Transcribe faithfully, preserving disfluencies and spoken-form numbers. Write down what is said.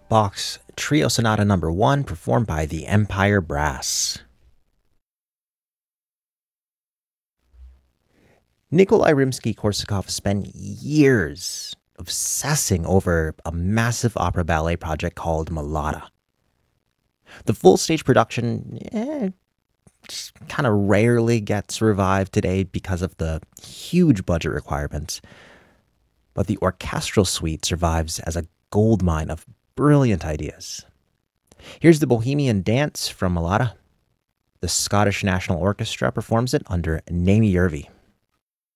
Bach's Trio Sonata Number One, performed by the Empire Brass. Nikolai Rimsky-Korsakov spent years obsessing over a massive opera ballet project called Mlada. The full stage production eh, kind of rarely gets revived today because of the huge budget requirements, but the orchestral suite survives as a goldmine of brilliant ideas. Here's the Bohemian Dance from Mlada. The Scottish National Orchestra performs it under Naomi Yervi.